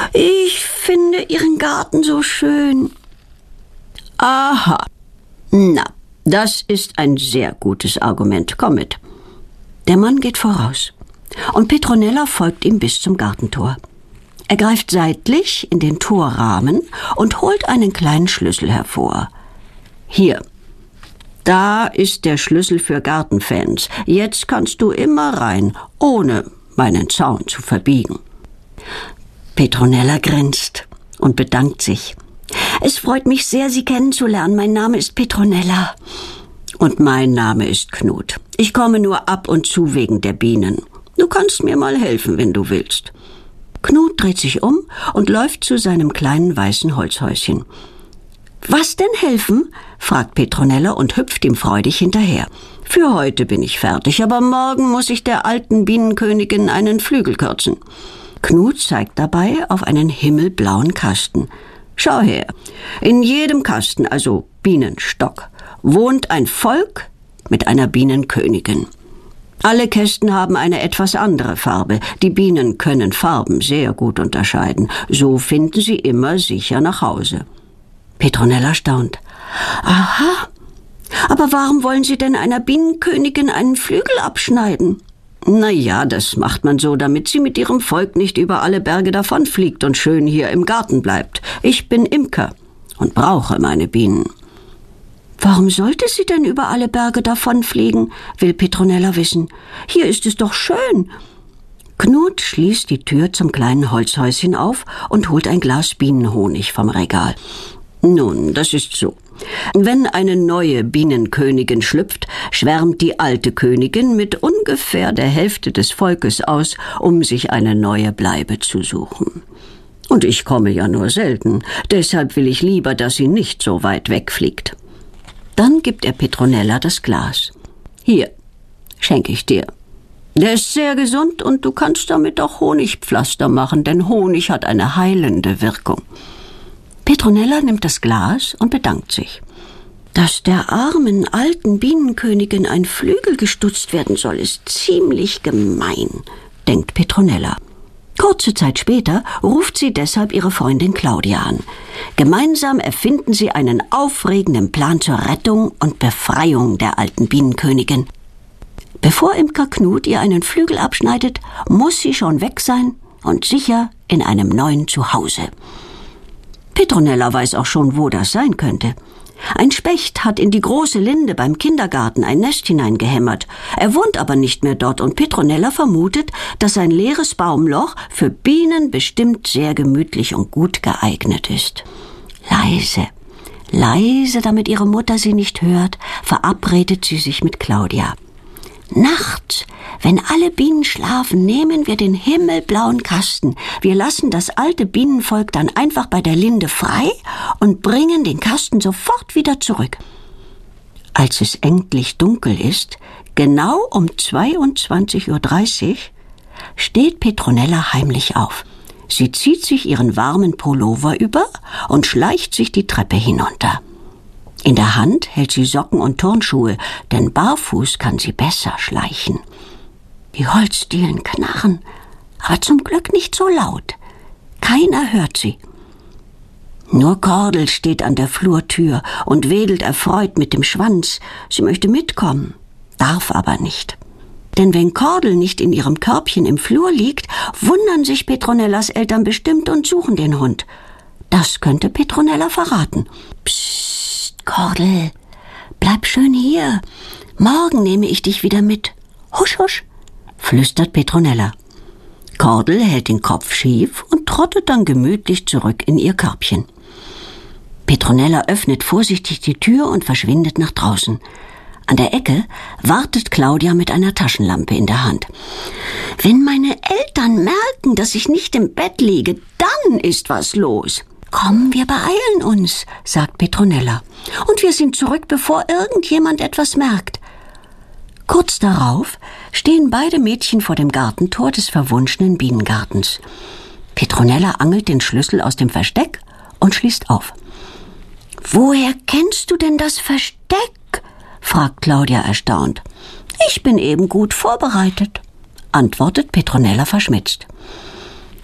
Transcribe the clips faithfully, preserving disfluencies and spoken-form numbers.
Ich finde Ihren Garten so schön. Aha. Na, das ist ein sehr gutes Argument. Komm mit. Der Mann geht voraus und Petronella folgt ihm bis zum Gartentor. Er greift seitlich in den Torrahmen und holt einen kleinen Schlüssel hervor. Hier, da ist der Schlüssel für Gartenfans. Jetzt kannst du immer rein, ohne meinen Zaun zu verbiegen. Petronella grinst und bedankt sich. Es freut mich sehr, Sie kennenzulernen. Mein Name ist Petronella. Und mein Name ist Knut. Ich komme nur ab und zu wegen der Bienen. Du kannst mir mal helfen, wenn du willst. Knut dreht sich um und läuft zu seinem kleinen weißen Holzhäuschen. »Was denn helfen?« fragt Petronella und hüpft ihm freudig hinterher. »Für heute bin ich fertig, aber morgen muss ich der alten Bienenkönigin einen Flügel kürzen.« Knut zeigt dabei auf einen himmelblauen Kasten. »Schau her, in jedem Kasten, also Bienenstock, wohnt ein Volk mit einer Bienenkönigin. Alle Kästen haben eine etwas andere Farbe. Die Bienen können Farben sehr gut unterscheiden. So finden sie immer sicher nach Hause.« Petronella staunt. »Aha, aber warum wollen Sie denn einer Bienenkönigin einen Flügel abschneiden?« »Na ja, das macht man so, damit sie mit ihrem Volk nicht über alle Berge davonfliegt und schön hier im Garten bleibt. Ich bin Imker und brauche meine Bienen.« »Warum sollte sie denn über alle Berge davonfliegen?« will Petronella wissen. »Hier ist es doch schön.« Knut schließt die Tür zum kleinen Holzhäuschen auf und holt ein Glas Bienenhonig vom Regal. »Nun, das ist so. Wenn eine neue Bienenkönigin schlüpft, schwärmt die alte Königin mit ungefähr der Hälfte des Volkes aus, um sich eine neue Bleibe zu suchen. Und ich komme ja nur selten, deshalb will ich lieber, dass sie nicht so weit wegfliegt.« Dann gibt er Petronella das Glas. »Hier, schenke ich dir. Der ist sehr gesund und du kannst damit auch Honigpflaster machen, denn Honig hat eine heilende Wirkung.« Petronella nimmt das Glas und bedankt sich. Dass der armen alten Bienenkönigin ein Flügel gestutzt werden soll, ist ziemlich gemein, denkt Petronella. Kurze Zeit später ruft sie deshalb ihre Freundin Claudia an. Gemeinsam erfinden sie einen aufregenden Plan zur Rettung und Befreiung der alten Bienenkönigin. Bevor Imker Knut ihr einen Flügel abschneidet, muss sie schon weg sein und sicher in einem neuen Zuhause. Petronella weiß auch schon, wo das sein könnte. Ein Specht hat in die große Linde beim Kindergarten ein Nest hineingehämmert. Er wohnt aber nicht mehr dort und Petronella vermutet, dass ein leeres Baumloch für Bienen bestimmt sehr gemütlich und gut geeignet ist. Leise, leise, damit ihre Mutter sie nicht hört, verabredet sie sich mit Claudia. Nachts, wenn alle Bienen schlafen, nehmen wir den himmelblauen Kasten. Wir lassen das alte Bienenvolk dann einfach bei der Linde frei und bringen den Kasten sofort wieder zurück. Als es endlich dunkel ist, genau um zweiundzwanzig Uhr dreißig, steht Petronella heimlich auf. Sie zieht sich ihren warmen Pullover über und schleicht sich die Treppe hinunter. In der Hand hält sie Socken und Turnschuhe, denn barfuß kann sie besser schleichen. Die Holzdielen knarren, aber zum Glück nicht so laut. Keiner hört sie. Nur Kordel steht an der Flurtür und wedelt erfreut mit dem Schwanz. Sie möchte mitkommen, darf aber nicht. Denn wenn Kordel nicht in ihrem Körbchen im Flur liegt, wundern sich Petronellas Eltern bestimmt und suchen den Hund. Das könnte Petronella verraten. Psst, Kordel, bleib schön hier. Morgen nehme ich dich wieder mit. Husch, husch, flüstert Petronella. Kordel hält den Kopf schief und trottet dann gemütlich zurück in ihr Körbchen. Petronella öffnet vorsichtig die Tür und verschwindet nach draußen. An der Ecke wartet Claudia mit einer Taschenlampe in der Hand. Wenn meine Eltern merken, dass ich nicht im Bett liege, dann ist was los. »Komm, wir beeilen uns«, sagt Petronella. »Und wir sind zurück, bevor irgendjemand etwas merkt.« Kurz darauf stehen beide Mädchen vor dem Gartentor des verwunschenen Bienengartens. Petronella angelt den Schlüssel aus dem Versteck und schließt auf. »Woher kennst du denn das Versteck?« fragt Claudia erstaunt. »Ich bin eben gut vorbereitet«, antwortet Petronella verschmitzt.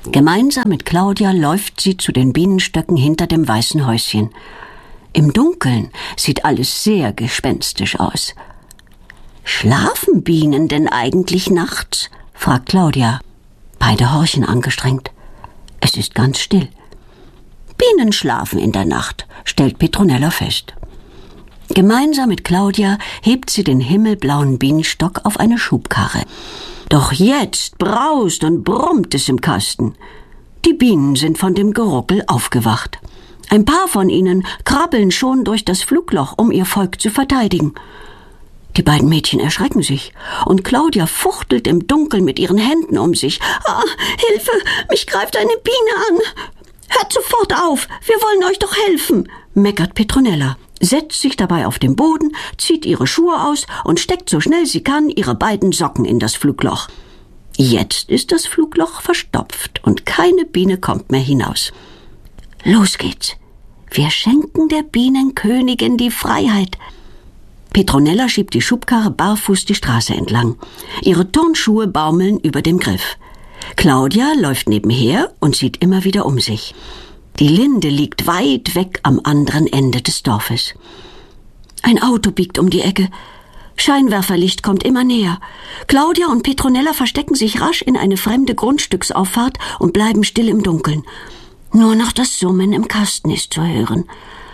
Gemeinsam mit Claudia läuft sie zu den Bienenstöcken hinter dem weißen Häuschen. Im Dunkeln sieht alles sehr gespenstisch aus. »Schlafen Bienen denn eigentlich nachts?« fragt Claudia. Beide horchen angestrengt. Es ist ganz still. »Bienen schlafen in der Nacht«, stellt Petronella fest. Gemeinsam mit Claudia hebt sie den himmelblauen Bienenstock auf eine Schubkarre. Doch jetzt braust und brummt es im Kasten. Die Bienen sind von dem Geruckel aufgewacht. Ein paar von ihnen krabbeln schon durch das Flugloch, um ihr Volk zu verteidigen. Die beiden Mädchen erschrecken sich, und Claudia fuchtelt im Dunkeln mit ihren Händen um sich. »Ah, Hilfe, mich greift eine Biene an! Hört sofort auf, wir wollen euch doch helfen«, meckert Petronella, setzt sich dabei auf den Boden, zieht ihre Schuhe aus und steckt so schnell sie kann ihre beiden Socken in das Flugloch. Jetzt ist das Flugloch verstopft und keine Biene kommt mehr hinaus. Los geht's. Wir schenken der Bienenkönigin die Freiheit. Petronella schiebt die Schubkarre barfuß die Straße entlang. Ihre Turnschuhe baumeln über dem Griff. Claudia läuft nebenher und sieht immer wieder um sich. Die Linde liegt weit weg am anderen Ende des Dorfes. Ein Auto biegt um die Ecke. Scheinwerferlicht kommt immer näher. Claudia und Petronella verstecken sich rasch in eine fremde Grundstücksauffahrt und bleiben still im Dunkeln. Nur noch das Summen im Kasten ist zu hören.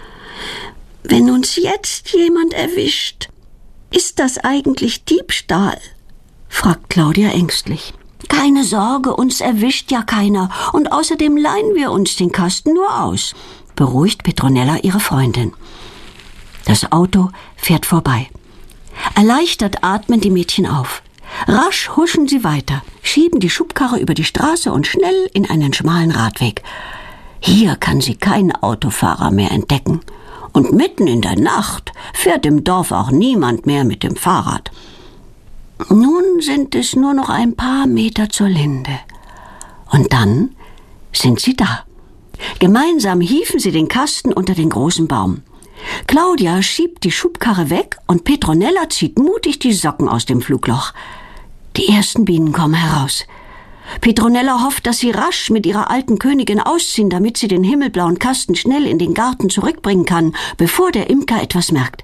Wenn uns jetzt jemand erwischt, ist das eigentlich Diebstahl? Fragt Claudia ängstlich. Keine Sorge, uns erwischt ja keiner und außerdem leihen wir uns den Kasten nur aus, beruhigt Petronella ihre Freundin. Das Auto fährt vorbei. Erleichtert atmen die Mädchen auf. Rasch huschen sie weiter, schieben die Schubkarre über die Straße und schnell in einen schmalen Radweg. Hier kann sie kein Autofahrer mehr entdecken. Und mitten in der Nacht fährt im Dorf auch niemand mehr mit dem Fahrrad. Nun sind es nur noch ein paar Meter zur Linde. Und dann sind sie da. Gemeinsam hieven sie den Kasten unter den großen Baum. Claudia schiebt die Schubkarre weg und Petronella zieht mutig die Socken aus dem Flugloch. Die ersten Bienen kommen heraus. Petronella hofft, dass sie rasch mit ihrer alten Königin ausziehen, damit sie den himmelblauen Kasten schnell in den Garten zurückbringen kann, bevor der Imker etwas merkt.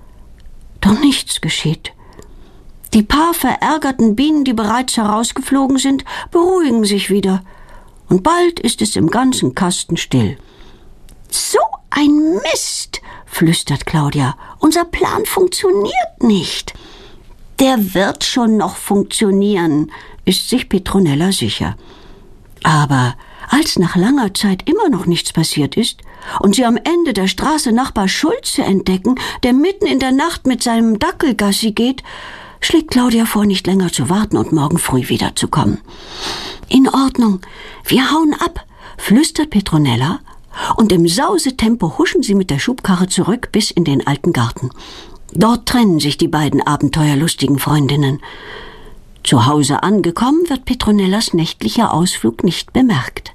Doch nichts geschieht. Die paar verärgerten Bienen, die bereits herausgeflogen sind, beruhigen sich wieder. Und bald ist es im ganzen Kasten still. »So ein Mist«, flüstert Claudia. »Unser Plan funktioniert nicht.« »Der wird schon noch funktionieren«, ist sich Petronella sicher. Aber als nach langer Zeit immer noch nichts passiert ist und sie am Ende der Straße Nachbar Schulze entdecken, der mitten in der Nacht mit seinem Dackel Gassi geht, schlägt Claudia vor, nicht länger zu warten und morgen früh wiederzukommen. »In Ordnung, wir hauen ab«, flüstert Petronella, und im Sausetempo huschen sie mit der Schubkarre zurück bis in den alten Garten. Dort trennen sich die beiden abenteuerlustigen Freundinnen. Zu Hause angekommen, wird Petronellas nächtlicher Ausflug nicht bemerkt.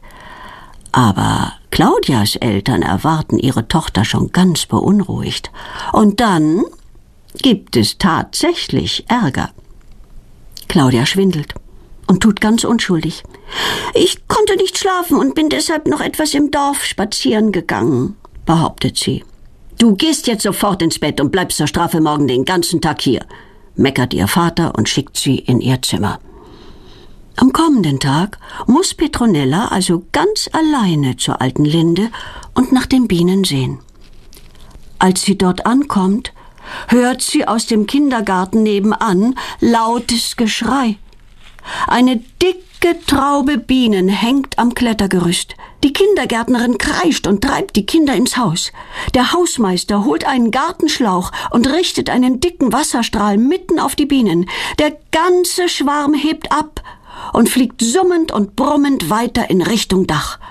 Aber Claudias Eltern erwarten ihre Tochter schon ganz beunruhigt. Und dann gibt es tatsächlich Ärger. Claudia schwindelt und tut ganz unschuldig. »Ich konnte nicht schlafen und bin deshalb noch etwas im Dorf spazieren gegangen«, behauptet sie. »Du gehst jetzt sofort ins Bett und bleibst zur Strafe morgen den ganzen Tag hier«, meckert ihr Vater und schickt sie in ihr Zimmer. Am kommenden Tag muss Petronella also ganz alleine zur alten Linde und nach den Bienen sehen. Als sie dort ankommt, hört sie aus dem Kindergarten nebenan lautes Geschrei. Eine dicke Traube Bienen hängt am Klettergerüst. Die Kindergärtnerin kreischt und treibt die Kinder ins Haus. Der Hausmeister holt einen Gartenschlauch und richtet einen dicken Wasserstrahl mitten auf die Bienen. Der ganze Schwarm hebt ab und fliegt summend und brummend weiter in Richtung Dach.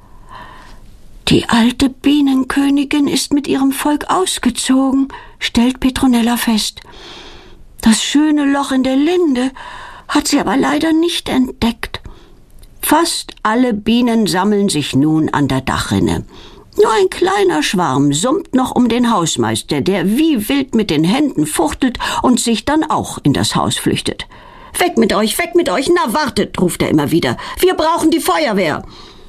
Die alte Bienenkönigin ist mit ihrem Volk ausgezogen, stellt Petronella fest. Das schöne Loch in der Linde hat sie aber leider nicht entdeckt. Fast alle Bienen sammeln sich nun an der Dachrinne. Nur ein kleiner Schwarm summt noch um den Hausmeister, der wie wild mit den Händen fuchtelt und sich dann auch in das Haus flüchtet. Weg mit euch, weg mit euch, na wartet, ruft er immer wieder. Wir brauchen die Feuerwehr.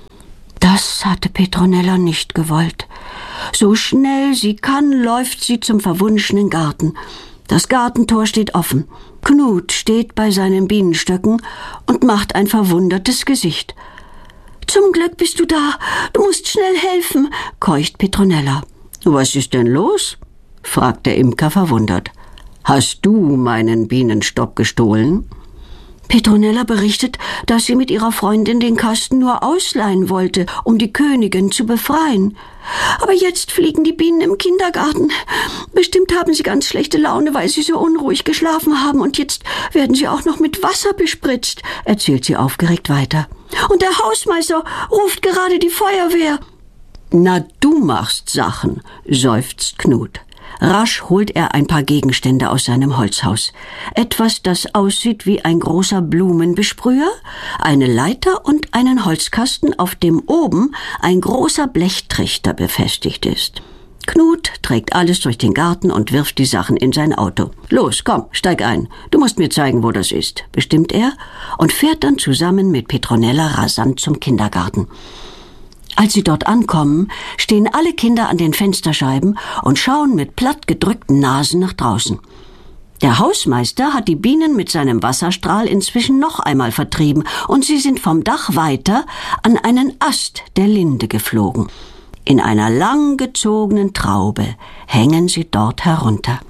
Das hatte Petronella nicht gewollt. So schnell sie kann, läuft sie zum verwunschenen Garten. Das Gartentor steht offen. Knut steht bei seinen Bienenstöcken und macht ein verwundertes Gesicht. »Zum Glück bist du da. Du musst schnell helfen«, keucht Petronella. »Was ist denn los?«, fragt der Imker verwundert. »Hast du meinen Bienenstock gestohlen?« Petronella berichtet, dass sie mit ihrer Freundin den Kasten nur ausleihen wollte, um die Königin zu befreien. Aber jetzt fliegen die Bienen im Kindergarten. Bestimmt haben sie ganz schlechte Laune, weil sie so unruhig geschlafen haben, und jetzt werden sie auch noch mit Wasser bespritzt, erzählt sie aufgeregt weiter. Und der Hausmeister ruft gerade die Feuerwehr. »Na, du machst Sachen«, seufzt Knut. Rasch holt er ein paar Gegenstände aus seinem Holzhaus. Etwas, das aussieht wie ein großer Blumenbesprüher, eine Leiter und einen Holzkasten, auf dem oben ein großer Blechtrichter befestigt ist. Knut trägt alles durch den Garten und wirft die Sachen in sein Auto. »Los, komm, steig ein. Du musst mir zeigen, wo das ist«, bestimmt er und fährt dann zusammen mit Petronella rasant zum Kindergarten. Als sie dort ankommen, stehen alle Kinder an den Fensterscheiben und schauen mit platt gedrückten Nasen nach draußen. Der Hausmeister hat die Bienen mit seinem Wasserstrahl inzwischen noch einmal vertrieben und sie sind vom Dach weiter an einen Ast der Linde geflogen. In einer langgezogenen Traube hängen sie dort herunter.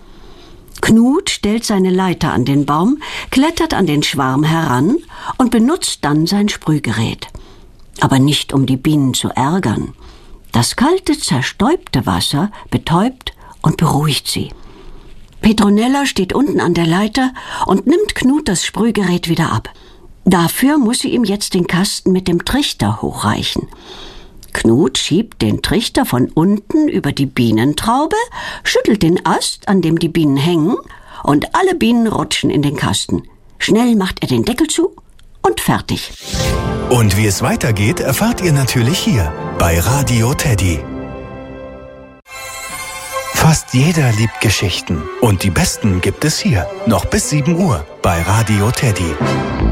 Knut stellt seine Leiter an den Baum, klettert an den Schwarm heran und benutzt dann sein Sprühgerät. Aber nicht, um die Bienen zu ärgern. Das kalte, zerstäubte Wasser betäubt und beruhigt sie. Petronella steht unten an der Leiter und nimmt Knut das Sprühgerät wieder ab. Dafür muss sie ihm jetzt den Kasten mit dem Trichter hochreichen. Knut schiebt den Trichter von unten über die Bienentraube, schüttelt den Ast, an dem die Bienen hängen, und alle Bienen rutschen in den Kasten. Schnell macht er den Deckel zu und fertig. Und wie es weitergeht, erfahrt ihr natürlich hier bei Radio Teddy. Fast jeder liebt Geschichten und die besten gibt es hier, noch bis sieben Uhr bei Radio Teddy.